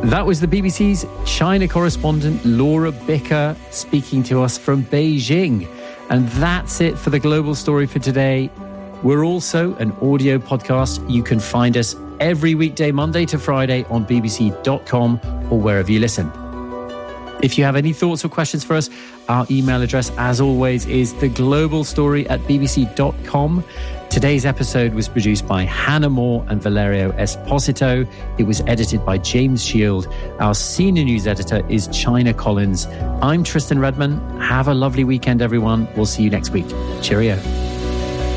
That was the BBC's China correspondent Laura Bicker speaking to us from Beijing. And that's it for the Global Story for today. We're also an audio podcast. You can find us every weekday, Monday to Friday on bbc.com or wherever you listen. If you have any thoughts or questions for us, our email address, as always, is theglobalstory@bbc.com. Today's episode was produced by Hannah Moore and Valerio Esposito. It was edited by James Shield. Our senior news editor is China Collins. I'm Tristan Redman. Have a lovely weekend, everyone. We'll see you next week. Cheerio.